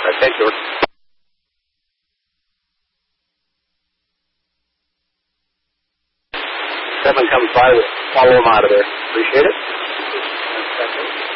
right, thanks, George. Someone comes by, we'll follow them out of there. Appreciate it.